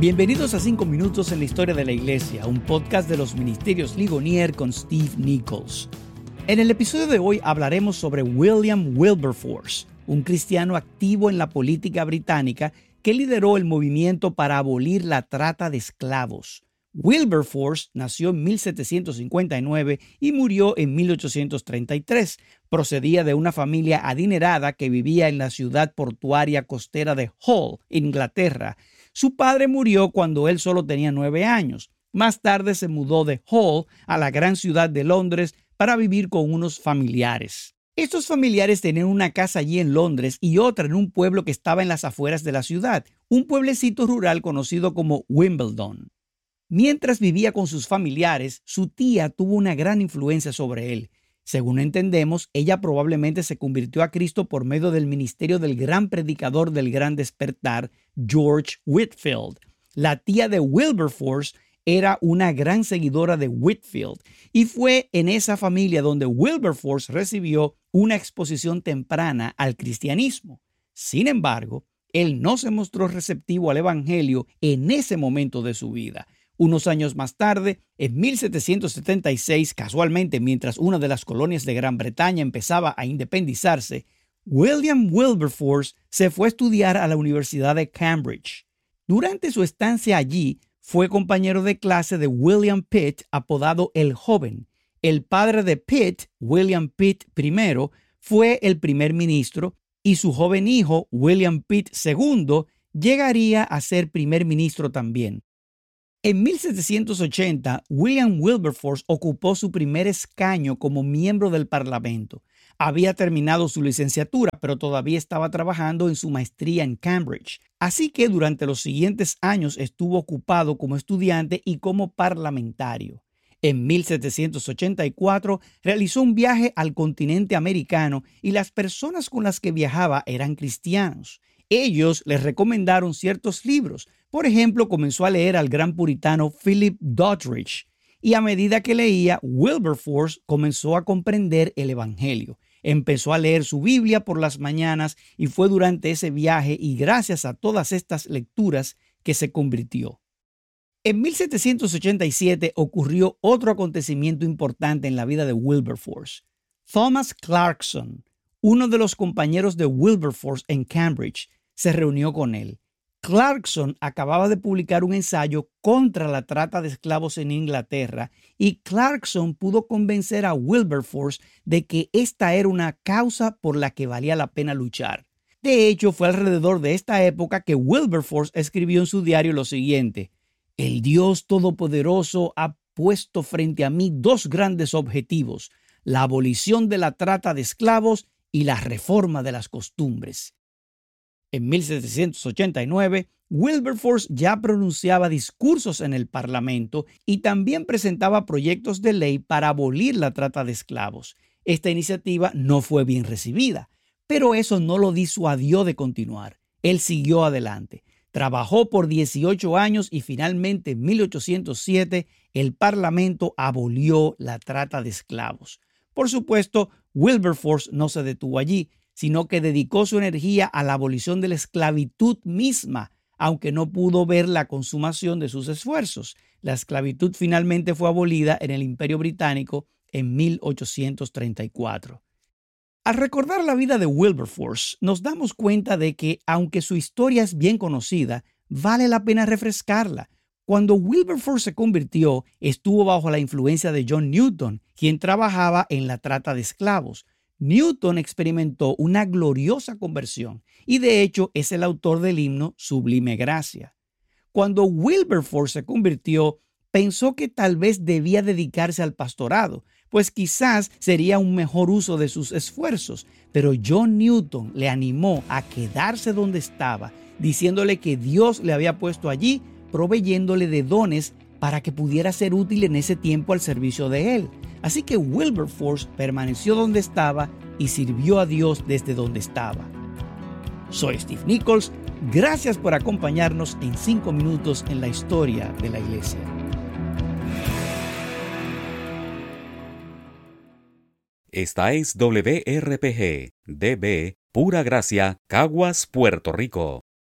Bienvenidos a 5 minutos en la historia de la iglesia, un podcast de los ministerios Ligonier con Steve Nichols. En el episodio de hoy hablaremos sobre William Wilberforce, un cristiano activo en la política británica que lideró el movimiento para abolir la trata de esclavos. Wilberforce nació en 1759 y murió en 1833. Procedía de una familia adinerada que vivía en la ciudad portuaria costera de Hull, Inglaterra. Su padre murió cuando él solo tenía 9 años. Más tarde se mudó de Hull a la gran ciudad de Londres para vivir con unos familiares. Estos familiares tenían una casa allí en Londres y otra en un pueblo que estaba en las afueras de la ciudad, un pueblecito rural conocido como Wimbledon. Mientras vivía con sus familiares, su tía tuvo una gran influencia sobre él. Según entendemos, ella probablemente se convirtió a Cristo por medio del ministerio del gran predicador del Gran Despertar, George Whitefield. La tía de Wilberforce era una gran seguidora de Whitefield y fue en esa familia donde Wilberforce recibió una exposición temprana al cristianismo. Sin embargo, él no se mostró receptivo al evangelio en ese momento de su vida. Unos años más tarde, en 1776, casualmente mientras una de las colonias de Gran Bretaña empezaba a independizarse, William Wilberforce se fue a estudiar a la Universidad de Cambridge. Durante su estancia allí, fue compañero de clase de William Pitt, apodado el Joven. El padre de Pitt, William Pitt I, fue el primer ministro y su joven hijo, William Pitt II, llegaría a ser primer ministro también. En 1780, William Wilberforce ocupó su primer escaño como miembro del Parlamento. Había terminado su licenciatura, pero todavía estaba trabajando en su maestría en Cambridge. Así que durante los siguientes años estuvo ocupado como estudiante y como parlamentario. En 1784 realizó un viaje al continente americano y las personas con las que viajaba eran cristianos. Ellos les recomendaron ciertos libros. Por ejemplo, comenzó a leer al gran puritano Philip Doddridge y a medida que leía, Wilberforce comenzó a comprender el evangelio. Empezó a leer su Biblia por las mañanas y fue durante ese viaje y gracias a todas estas lecturas que se convirtió. En 1787 ocurrió otro acontecimiento importante en la vida de Wilberforce. Thomas Clarkson, uno de los compañeros de Wilberforce en Cambridge, se reunió con él. Clarkson acababa de publicar un ensayo contra la trata de esclavos en Inglaterra y Clarkson pudo convencer a Wilberforce de que esta era una causa por la que valía la pena luchar. De hecho, fue alrededor de esta época que Wilberforce escribió en su diario lo siguiente: «El Dios Todopoderoso ha puesto frente a mí 2 grandes objetivos, la abolición de la trata de esclavos y la reforma de las costumbres». En 1789, Wilberforce ya pronunciaba discursos en el Parlamento y también presentaba proyectos de ley para abolir la trata de esclavos. Esta iniciativa no fue bien recibida, pero eso no lo disuadió de continuar. Él siguió adelante. Trabajó por 18 años y finalmente en 1807 el Parlamento abolió la trata de esclavos. Por supuesto, Wilberforce no se detuvo allí, sino que dedicó su energía a la abolición de la esclavitud misma, aunque no pudo ver la consumación de sus esfuerzos. La esclavitud finalmente fue abolida en el Imperio Británico en 1834. Al recordar la vida de Wilberforce, nos damos cuenta de que, aunque su historia es bien conocida, vale la pena refrescarla. Cuando Wilberforce se convirtió, estuvo bajo la influencia de John Newton, quien trabajaba en la trata de esclavos. Newton experimentó una gloriosa conversión y de hecho es el autor del himno Sublime Gracia. Cuando Wilberforce se convirtió, pensó que tal vez debía dedicarse al pastorado, pues quizás sería un mejor uso de sus esfuerzos, pero John Newton le animó a quedarse donde estaba, diciéndole que Dios le había puesto allí, proveyéndole de dones para que pudiera ser útil en ese tiempo al servicio de él. Así que Wilberforce permaneció donde estaba y sirvió a Dios desde donde estaba. Soy Steve Nichols. Gracias por acompañarnos en 5 minutos en la historia de la iglesia. Esta es WRPG, DB, Pura Gracia, Caguas, Puerto Rico.